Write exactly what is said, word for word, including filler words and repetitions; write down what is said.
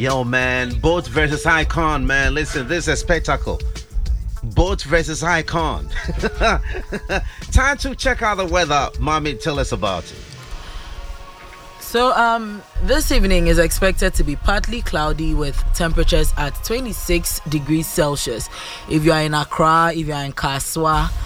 Yo, man, Boat versus Icon, man. Listen, this is a spectacle. Boat versus Icon. Time to check out the weather. Mommy, tell us about it. So um, this evening is expected to be partly cloudy with temperatures at twenty-six degrees Celsius. If you are in Accra, if you are in Kaswa,